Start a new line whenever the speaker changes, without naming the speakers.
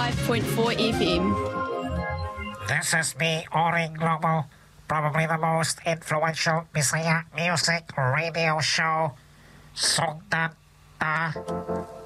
105.4 FM.
This is me, Oring Globo, probably the most influential Bisaya music radio show. Sugdan ta